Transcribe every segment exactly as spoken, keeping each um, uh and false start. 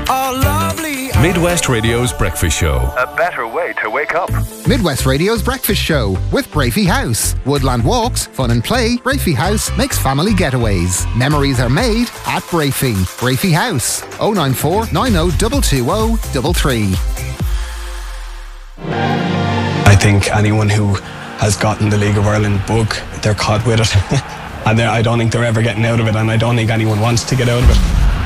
Oh, lovely. Midwest Radio's Breakfast Show. A better way to wake up. Midwest Radio's Breakfast Show with Brafey House. Woodland walks, fun and play. Brafey House makes family getaways. Memories are made at Brafey. Brafey House. oh nine four, nine oh two two oh three three. I think anyone who has gotten the League of Ireland bug, they're caught with it. And I don't think they're ever getting out of it, and I don't think anyone wants to get out of it.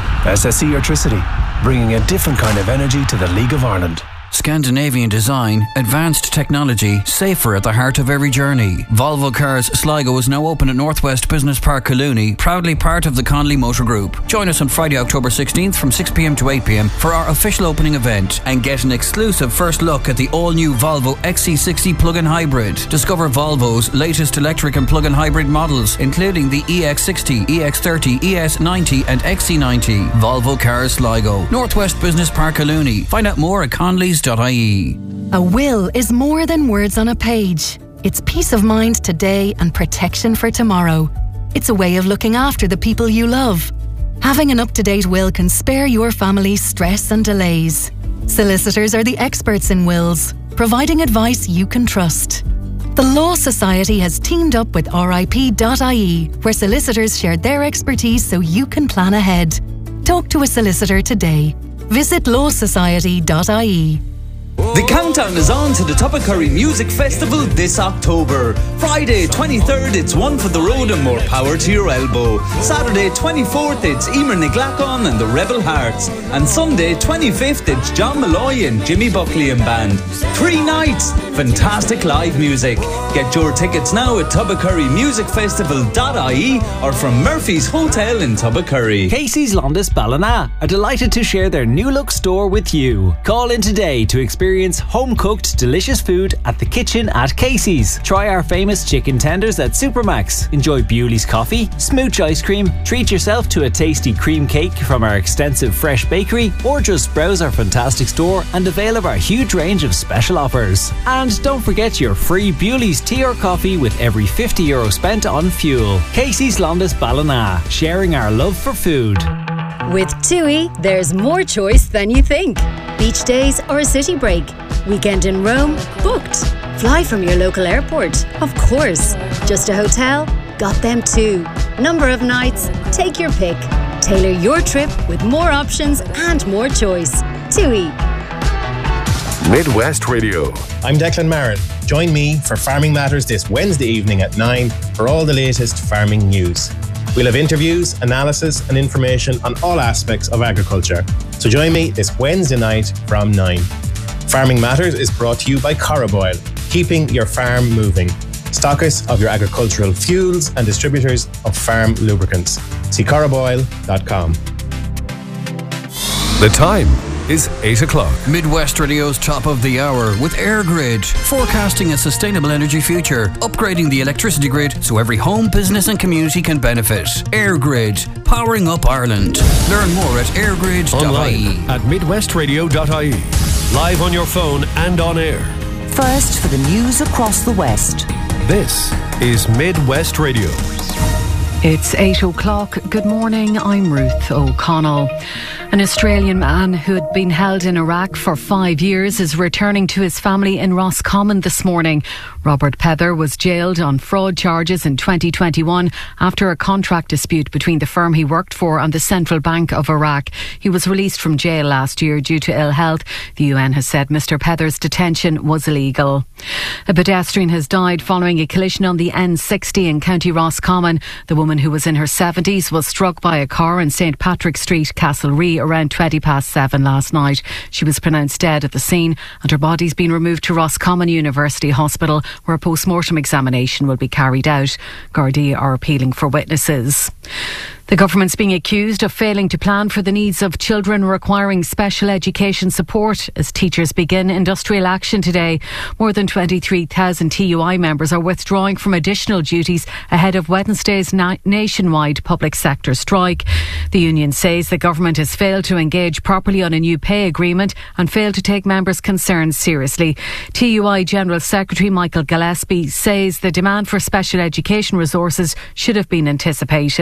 S S E Electricity, bringing a different kind of energy to the League of Ireland. Scandinavian design, advanced technology, safer at the heart of every journey. Volvo Cars Sligo is now open at Northwest Business Park, Collooney, proudly part of the Connolly Motor Group. Join us on Friday, October sixteenth from six p m to eight p m for our official opening event and get an exclusive first look at the all-new Volvo X C sixty plug-in hybrid. Discover Volvo's latest electric and plug-in hybrid models, including the E X sixty, E X thirty, E S ninety and X C ninety. Volvo Cars Sligo, Northwest Business Park, Collooney. Find out more at conleys dot I E. A will is more than words on a page. It's peace of mind today and protection for tomorrow. It's a way of looking after the people you love. Having an up-to-date will can spare your family stress and delays. Solicitors are the experts in wills, providing advice you can trust. The Law Society has teamed up with R I P dot I E, where solicitors share their expertise so you can plan ahead. Talk to a solicitor today. Visit law society dot I E. The countdown is on to the Tubbercurry Music Festival this October. Friday twenty-third, it's One for the Road and More Power to Your Elbow. Saturday twenty-fourth, it's Emer Niglacon and the Rebel Hearts. And Sunday twenty-fifth, it's John Malloy and Jimmy Buckley and Band. Three nights, fantastic live music. Get your tickets now at tubbercurry music festival dot I E or from Murphy's Hotel in Tubbercurry. Casey's Londis Ballina are delighted to share their new look store with you. Call in today to experience home-cooked delicious food at the kitchen at Casey's. Try our famous chicken tenders at Supermax. Enjoy Bewley's coffee, smooch ice cream, treat yourself to a tasty cream cake from our extensive fresh bakery, or just browse our fantastic store and avail of our huge range of special offers. And don't forget your free Bewley's tea or coffee with every fifty euro spent on fuel. Casey's Londis Ballina, sharing our love for food. With TUI, there's more choice than you think. Beach days or a city break. Weekend in Rome? Booked. Fly from your local airport? Of course. Just a hotel? Got them too. Number of nights? Take your pick. Tailor your trip with more options and more choice. TUI. Midwest Radio. I'm Declan Marin. Join me for Farming Matters this Wednesday evening at nine for all the latest farming news. We'll have interviews, analysis and information on all aspects of agriculture. So join me this Wednesday night from nine. Farming Matters is brought to you by Coroboil, keeping your farm moving. Stockists of your agricultural fuels and distributors of farm lubricants. See coroboil dot com. The time is eight o'clock. Midwest Radio's top of the hour with AirGrid, forecasting a sustainable energy future, upgrading the electricity grid so every home, business and community can benefit. AirGrid, powering up Ireland. Learn more at airgrid dot I E. Online at midwest radio dot I E. Live on your phone and on air. First for the news across the West. This is Midwest Radio. It's eight o'clock. Good morning, I'm Ruth O'Connell. An Australian man who had been held in Iraq for five years is returning to his family in Roscommon this morning. Robert Pether was jailed on fraud charges in twenty twenty-one after a contract dispute between the firm he worked for and the Central Bank of Iraq. He was released from jail last year due to ill health. The U N has said Mr Pether's detention was illegal. A pedestrian has died following a collision on the N sixty in County Roscommon. The woman, who was in her seventies, was struck by a car in St Patrick Street, Castlerea, around twenty past seven last night. She was pronounced dead at the scene and her body's been removed to Roscommon University Hospital, where a post-mortem examination will be carried out. Gardaí are appealing for witnesses. The government's being accused of failing to plan for the needs of children requiring special education support as teachers begin industrial action today. More than twenty-three thousand T U I members are withdrawing from additional duties ahead of Wednesday's na- nationwide public sector strike. The union says the government has failed to engage properly on a new pay agreement and failed to take members' concerns seriously. T U I General Secretary Michael Gillespie says the demand for special education resources should have been anticipated.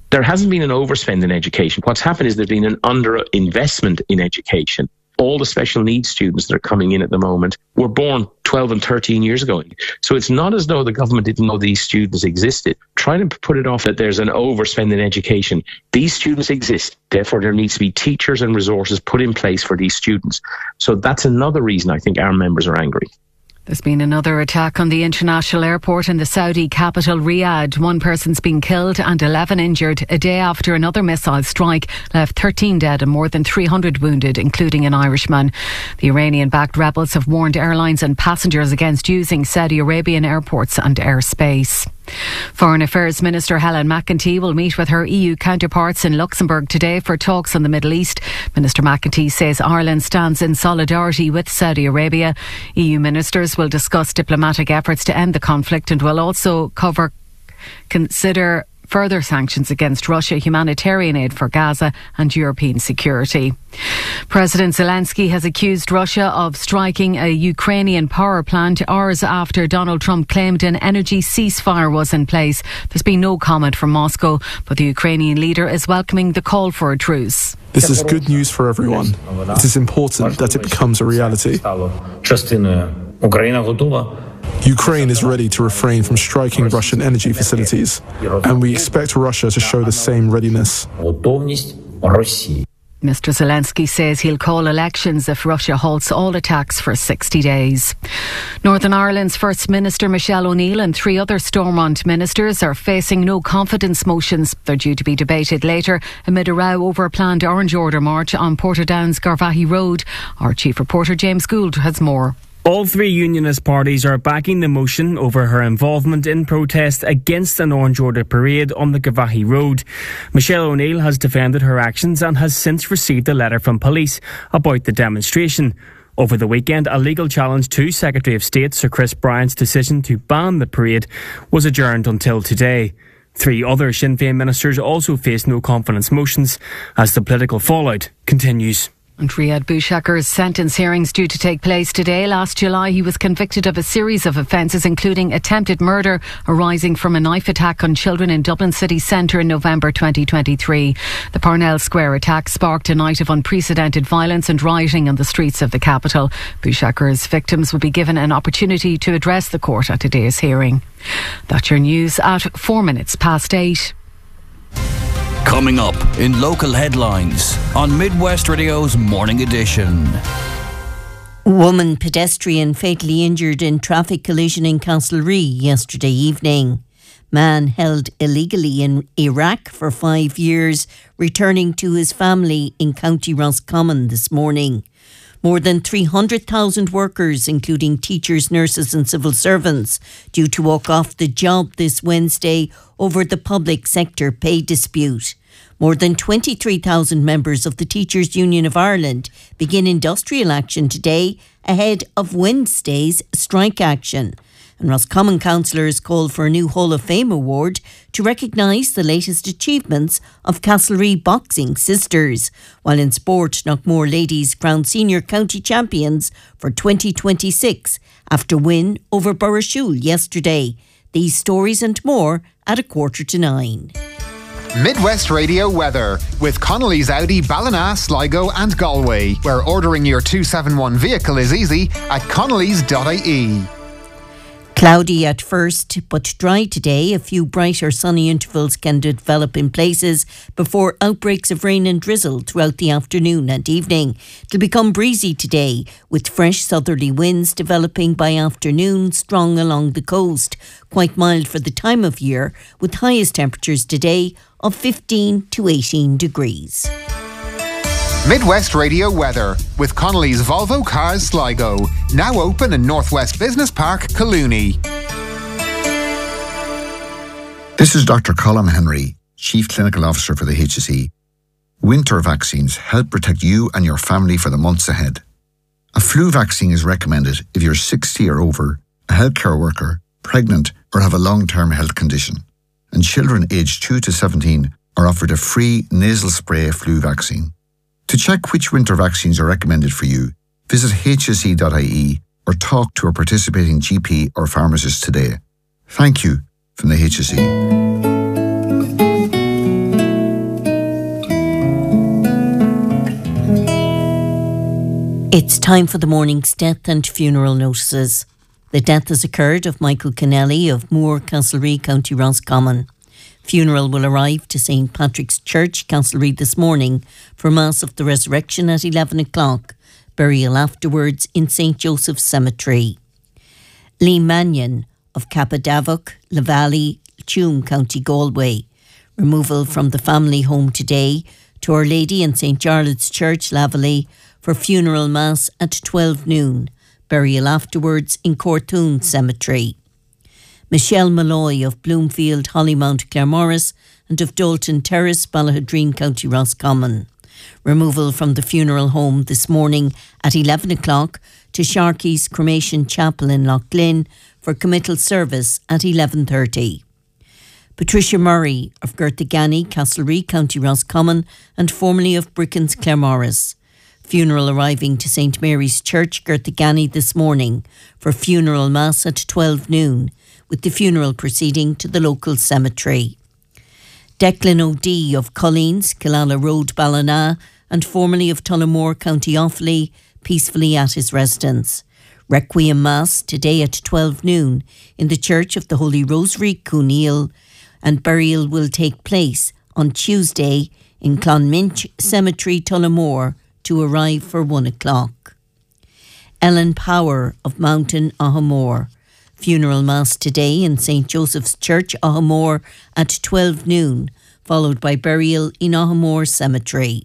There hasn't been an overspend in education. What's happened is there's been an underinvestment in education. All the special needs students that are coming in at the moment were born twelve and thirteen years ago. So it's not as though the government didn't know these students existed. Trying to put it off that there's an overspend in education. These students exist. Therefore, there needs to be teachers and resources put in place for these students. So that's another reason I think our members are angry. There's been another attack on the international airport in the Saudi capital, Riyadh. One person's been killed and eleven injured a day after another missile strike left thirteen dead and more than three hundred wounded, including an Irishman. The Iranian-backed rebels have warned airlines and passengers against using Saudi Arabian airports and airspace. Foreign Affairs Minister Helen McEntee will meet with her E U counterparts in Luxembourg today for talks on the Middle East. Minister McEntee says Ireland stands in solidarity with Saudi Arabia. E U ministers will discuss diplomatic efforts to end the conflict and will also cover consider further sanctions against Russia, humanitarian aid for Gaza and European security. President Zelensky has accused Russia of striking a Ukrainian power plant hours after Donald Trump claimed an energy ceasefire was in place. There's been no comment from Moscow, but the Ukrainian leader is welcoming the call for a truce. This is good news for everyone. It is important that it becomes a reality. Ukraine is ready to refrain from striking Russian energy facilities, and we expect Russia to show the same readiness. Mister Zelensky says he'll call elections if Russia halts all attacks for sixty days. Northern Ireland's First Minister Michelle O'Neill and three other Stormont ministers are facing no confidence motions. They're due to be debated later amid a row over a planned Orange Order march on Portadown's Garvaghey Road. Our chief reporter James Gould has more. All three unionist parties are backing the motion over her involvement in protest against an Orange Order parade on the Garvaghey Road. Michelle O'Neill has defended her actions and has since received a letter from police about the demonstration. Over the weekend, a legal challenge to Secretary of State Sir Chris Bryant's decision to ban the parade was adjourned until today. Three other Sinn Féin ministers also face no confidence motions as the political fallout continues. And Riyad Bushakar's sentence hearings due to take place today. Last July, he was convicted of a series of offences, including attempted murder arising from a knife attack on children in Dublin city centre in November twenty twenty-three. The Parnell Square attack sparked a night of unprecedented violence and rioting on the streets of the capital. Bushakar's victims will be given an opportunity to address the court at today's hearing. That's your news at four minutes past eight. Coming up in local headlines on Midwest Radio's Morning Edition. Woman pedestrian fatally injured in traffic collision in Castlereagh yesterday evening. Man held illegally in Iraq for five years, returning to his family in County Roscommon this morning. More than three hundred thousand workers, including teachers, nurses and civil servants, due to walk off the job this Wednesday over the public sector pay dispute. More than twenty-three thousand members of the Teachers' Union of Ireland begin industrial action today ahead of Wednesday's strike action. And Roscommon councillors called for a new Hall of Fame award to recognise the latest achievements of Castlereagh boxing sisters. While in sport, Knockmore ladies crowned senior county champions for twenty twenty-six after win over Burrishoole yesterday. These stories and more at a quarter to nine. Midwest Radio weather with Connolly's Audi, Ballina, Sligo and Galway, where ordering your two seventy-one vehicle is easy at connellys dot I E. Cloudy at first, but dry today. A few brighter sunny intervals can develop in places before outbreaks of rain and drizzle throughout the afternoon and evening. It'll become breezy today, with fresh southerly winds developing by afternoon, strong along the coast. Quite mild for the time of year, with highest temperatures today of fifteen to eighteen degrees. Midwest Radio weather with Connolly's Volvo Cars Sligo, now open in Northwest Business Park, Collooney. This is Doctor Colm Henry, Chief Clinical Officer for the H S E. Winter vaccines help protect you and your family for the months ahead. A flu vaccine is recommended if you're sixty or over, a healthcare worker, pregnant or have a long-term health condition. And children aged two to seventeen are offered a free nasal spray flu vaccine. To check which winter vaccines are recommended for you, visit H S E dot I E or talk to a participating G P or pharmacist today. Thank you from the H S E. It's time for the morning's death and funeral notices. The death has occurred of Michael Kennelly of Moore, Castlereagh, County Roscommon. Funeral will arrive to Saint Patrick's Church, Castlereagh this morning for Mass of the Resurrection at eleven o'clock. Burial afterwards in Saint Joseph's Cemetery. Lee Mannion of Capadavock, Lavalley, Tuam, County Galway. Removal from the family home today to Our Lady in Saint Jarlath's Church, Lavalley, for funeral mass at twelve noon. Burial afterwards in Cortoon Cemetery. Michelle Malloy of Bloomfield, Hollymount, Claremorris, and of Dalton Terrace, Ballahadreen, County Roscommon. Removal from the funeral home this morning at eleven o'clock to Sharkey's Cremation Chapel in Loughlin for committal service at eleven thirty. Patricia Murray of Gertagany, Castlereagh, County Roscommon, and formerly of Brickens, Claremorris. Funeral arriving to Saint Mary's Church, Gertagany this morning for funeral mass at twelve noon, with the funeral proceeding to the local cemetery. Declan O'Dea of Colleen's, Killala Road, Ballina, and formerly of Tullamore, County Offaly, peacefully at his residence. Requiem Mass today at twelve noon in the Church of the Holy Rosary, Cooneal, and burial will take place on Tuesday in Clonminch Cemetery, Tullamore, to arrive for one o'clock. Ellen Power of Mountain, Ahamore. Funeral Mass today in Saint Joseph's Church, Ahamore at twelve noon, followed by burial in Ahamore Cemetery.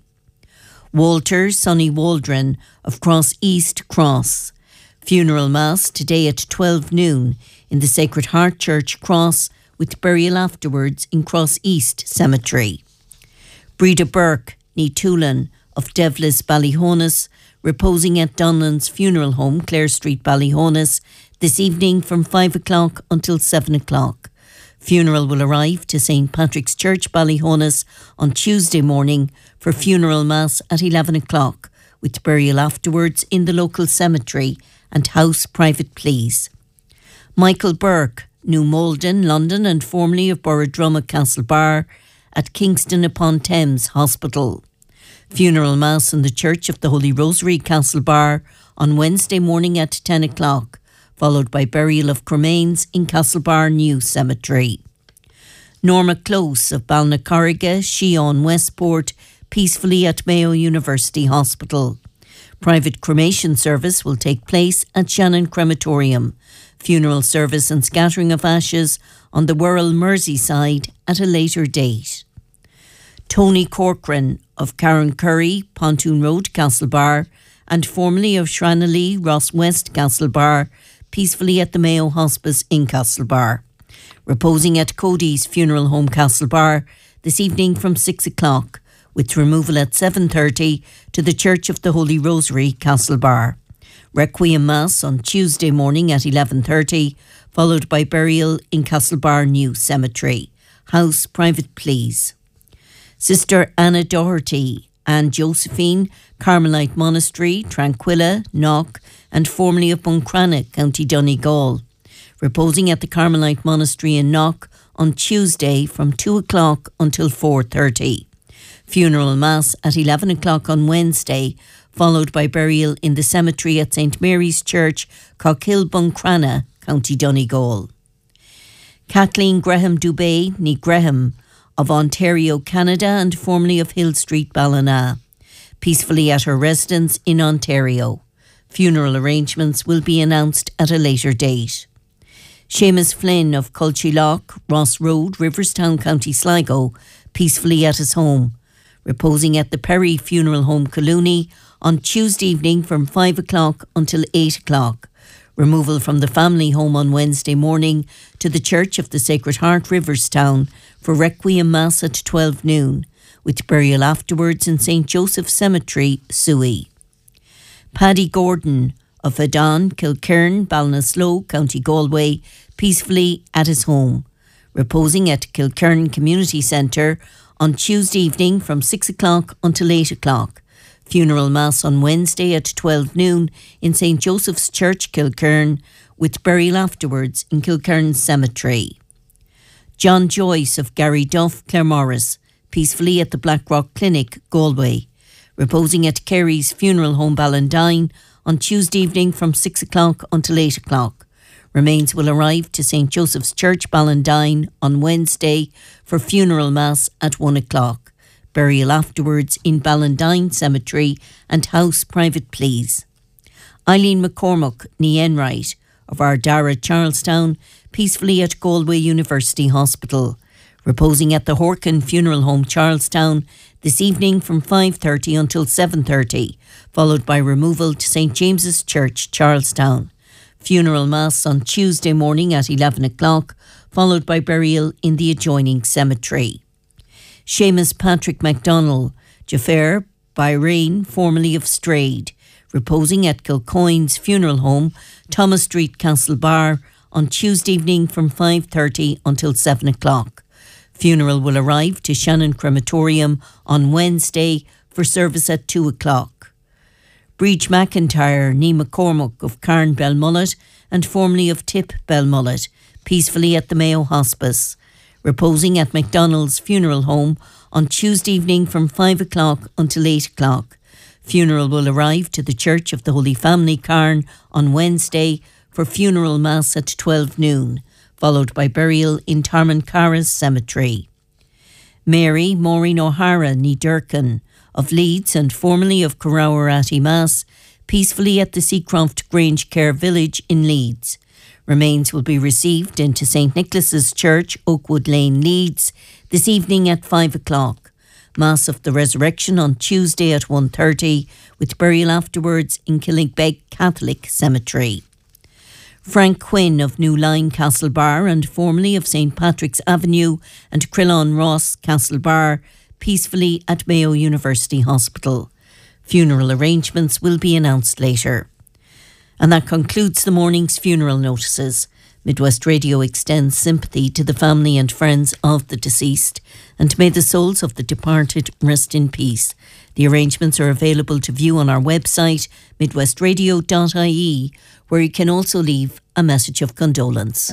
Walter Sonny Waldron of Cross East, Cross. Funeral Mass today at twelve noon in the Sacred Heart Church, Cross, with burial afterwards in Cross East Cemetery. Breda Burke, Neetoolan of Devlis, Ballyhonus, reposing at Donlan's Funeral Home, Clare Street, Ballyhonus, this evening from five o'clock until seven o'clock. Funeral will arrive to Saint Patrick's Church, Ballyhonus, on Tuesday morning for funeral mass at eleven o'clock, with burial afterwards in the local cemetery and house private pleas. Michael Burke, New Malden, London, and formerly of Borradrum, Castlebar, at Kingston upon Thames Hospital. Funeral Mass in the Church of the Holy Rosary, Castlebar, on Wednesday morning at ten o'clock, followed by burial of cremains in Castlebar New Cemetery. Norma Close of Balnacarriga, Sheon, Westport, peacefully at Mayo University Hospital. Private cremation service will take place at Shannon Crematorium. Funeral service and scattering of ashes on the Wirral Merseyside at a later date. Tony Corcoran of Karen Curry, Pontoon Road, Castlebar, and formerly of Shraneley, Ross West, Castlebar, peacefully at the Mayo Hospice in Castlebar. Reposing at Cody's Funeral Home, Castlebar, this evening from six o'clock, with removal at seven thirty to the Church of the Holy Rosary, Castlebar. Requiem Mass on Tuesday morning at eleven thirty, followed by burial in Castlebar New Cemetery. House private pleas. Sister Anna Doherty and Josephine, Carmelite Monastery, Tranquilla, Knock, and formerly of Buncrana, County Donegal. Reposing at the Carmelite Monastery in Knock on Tuesday from two o'clock until four thirty. Funeral Mass at eleven o'clock on Wednesday, followed by burial in the cemetery at Saint Mary's Church, Cockhill, Buncrana, County Donegal. Kathleen Graham Dubé, née Graham, of Ontario, Canada, and formerly of Hill Street, Ballina, peacefully at her residence in Ontario. Funeral arrangements will be announced at a later date. Seamus Flynn of Culchielock, Ross Road, Riverstown, County Sligo, peacefully at his home. Reposing at the Perry Funeral Home, Collooney, on Tuesday evening from five o'clock until eight o'clock. Removal from the family home on Wednesday morning to the Church of the Sacred Heart, Riverstown, for Requiem Mass at twelve noon, with burial afterwards in Saint Joseph's Cemetery, Suey. Paddy Gordon of Adan, Kilkern, Ballinasloe, County Galway, peacefully at his home. Reposing at Kilkern Community Centre on Tuesday evening from six o'clock until eight o'clock. Funeral Mass on Wednesday at twelve noon in Saint Joseph's Church, Kilkern, with burial afterwards in Kilkern Cemetery. John Joyce of Gary Duff, Claremorris, peacefully at the Blackrock Clinic, Galway. reposing at Kerry's Funeral Home Ballandine on Tuesday evening from six o'clock until eight o'clock. Remains will arrive to Saint Joseph's Church Ballandine on Wednesday for funeral mass at one o'clock. Burial afterwards in Ballandine Cemetery and house private please. Eileen McCormack, ní Enright, of Ardara, Charlestown, peacefully at Galway University Hospital. Reposing at the Horkin Funeral Home, Charlestown, this evening from five thirty until seven thirty, followed by removal to Saint James's Church, Charlestown. Funeral mass on Tuesday morning at eleven o'clock, followed by burial in the adjoining cemetery. Seamus Patrick MacDonald, Jafar Bahrain, formerly of Strayed, reposing at Kilcoyne's Funeral Home, Thomas Street, Castlebar, on Tuesday evening from five thirty until seven o'clock. Funeral will arrive to Shannon Crematorium on Wednesday for service at two o'clock. Breach McIntyre, ní McCormack of Carn Belmullet and formerly of Tip Belmullet, peacefully at the Mayo Hospice, reposing at MacDonald's Funeral Home on Tuesday evening from five o'clock until eight o'clock. Funeral will arrive to the Church of the Holy Family, Carn, on Wednesday for funeral mass at twelve noon, followed by burial in Tarmancara's Cemetery. Mary Maureen O'Hara, ní Durcan, of Leeds and formerly of Carrowerati Mass, peacefully at the Seacroft Grange Care Village in Leeds. Remains will be received into Saint Nicholas's Church, Oakwood Lane, Leeds, this evening at five o'clock. Mass of the Resurrection on Tuesday at one thirty, with burial afterwards in Killigbeg Catholic Cemetery. Frank Quinn of New Line, Castlebar, and formerly of Saint Patrick's Avenue and Crillon Ross, Castlebar, peacefully at Mayo University Hospital. Funeral arrangements will be announced later. And that concludes the morning's funeral notices. Midwest Radio extends sympathy to the family and friends of the deceased, and may the souls of the departed rest in peace. The arrangements are available to view on our website, midwest radio dot I E, where you can also leave a message of condolence.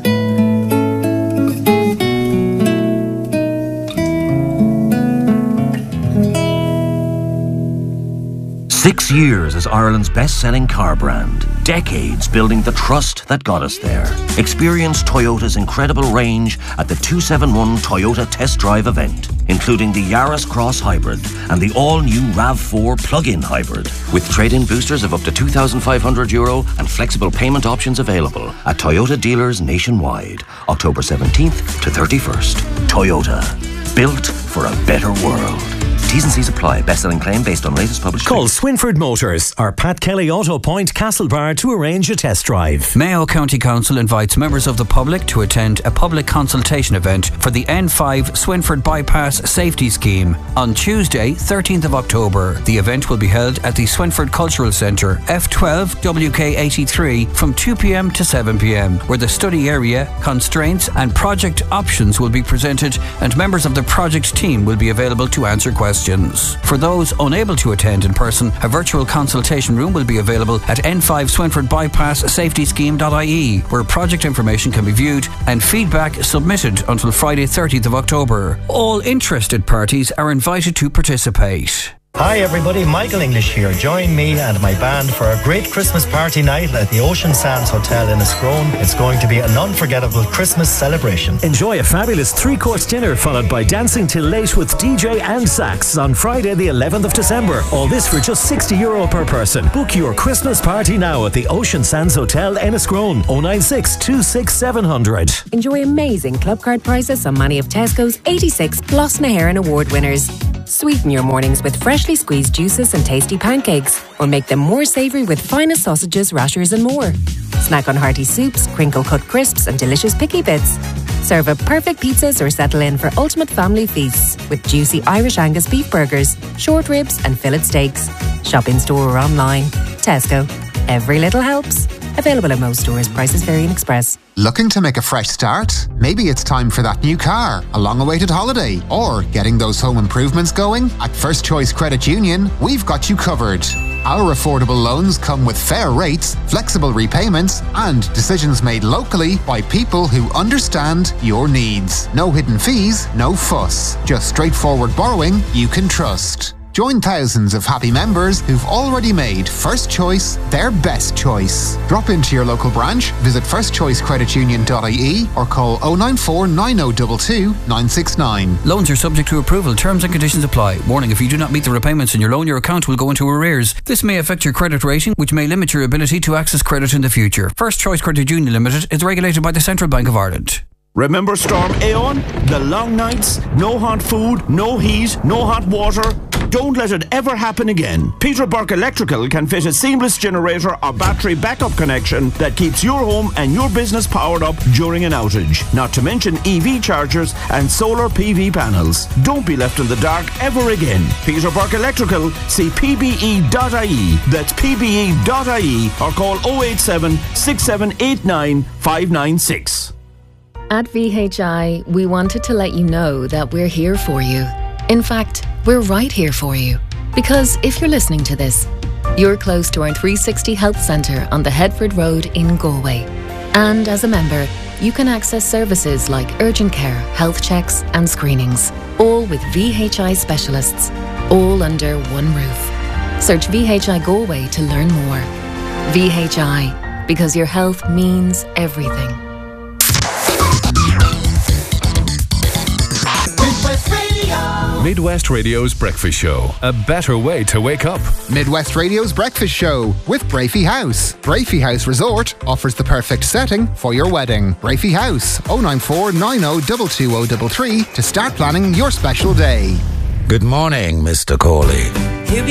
Six years as Ireland's best-selling car brand. Decades building the trust that got us there. Experience Toyota's incredible range at the two seventy-one Toyota Test Drive event, including the Yaris Cross Hybrid and the all-new RAV four plug-in hybrid, with trade-in boosters of up to two thousand five hundred euro and flexible payment options available at Toyota dealers nationwide, October seventeenth to thirty-first. Toyota, built for a better world. T's and C's apply. Best-selling claim based on latest published... Call Swinford Motors or Pat Kelly Auto Point, Castlebar, to arrange a test drive. Mayo County Council invites members of the public to attend a public consultation event for the N five Swinford Bypass Safety Scheme on Tuesday, thirteenth of October. The event will be held at the Swinford Cultural Centre, F twelve W K eighty-three, from two p.m. to seven p.m, where the study area, constraints and project options will be presented, and members of the project team will be available to answer questions. For those unable to attend in person, a virtual consultation room will be available at N five Swinford Bypass Safety Scheme dot I E, where project information can be viewed and feedback submitted until Friday, thirtieth of October. All interested parties are invited to participate. Hi everybody, Michael English here. Join me and my band for a great Christmas party night at the Ocean Sands Hotel in Escrone. It's going to be an unforgettable Christmas celebration. Enjoy a fabulous three-course dinner followed by dancing till late with D J and sax on Friday the eleventh of December. All this for just sixty euro per person. Book your Christmas party now at the Ocean Sands Hotel in Escrone. oh nine six, two six seven zero zero. Enjoy amazing club card prices on many of Tesco's eighty-six Gloss na HÉireann award winners. Sweeten your mornings with freshly squeezed juices and tasty pancakes, or make them more savoury with finest sausages, rashers and more. Snack on hearty soups, crinkle-cut crisps and delicious picky bits. Serve up perfect pizzas or settle in for ultimate family feasts with juicy Irish Angus beef burgers, short ribs and fillet steaks. Shop in store or online. Tesco. Every little helps. Available at most stores. Prices vary in Express. Looking to make a fresh start? Maybe it's time for that new car, a long-awaited holiday, or getting those home improvements going? At First Choice Credit Union, we've got you covered. Our affordable loans come with fair rates, flexible repayments, and decisions made locally by people who understand your needs. No hidden fees, no fuss. Just straightforward borrowing you can trust. Join thousands of happy members who've already made First Choice their best choice. Drop into your local branch, visit first choice credit union dot I E or call oh nine four nine oh two two nine six nine. Loans are subject to approval. Terms and conditions apply. Warning, if you do not meet the repayments on your loan, your account will go into arrears. This may affect your credit rating, which may limit your ability to access credit in the future. First Choice Credit Union Limited is regulated by the Central Bank of Ireland. Remember Storm Aeon? The long nights, no hot food, no heat, no hot water. Don't let it ever happen again. Peter Burke Electrical can fit a seamless generator or battery backup connection that keeps your home and your business powered up during an outage. Not to mention E V chargers and solar P V panels. Don't be left in the dark ever again. Peter Burke Electrical, see P B E dot I E. That's P B E dot I E or call oh eight seven, six seven eight nine, five nine six. At V H I, we wanted to let you know that we're here for you. In fact, we're right here for you. Because if you're listening to this, you're close to our three sixty Health Centre on the Headford Road in Galway. And as a member, you can access services like urgent care, health checks and screenings, all with V H I specialists, all under one roof. Search V H I Galway to learn more. V H I, because your health means everything. Midwest Radio's Breakfast Show. A better way to wake up. Midwest Radio's Breakfast Show with Brafey House. Brafey House Resort offers the perfect setting for your wedding. Brafey House, oh nine four nine oh two two oh three three to start planning your special day. Good morning, Mister Corley.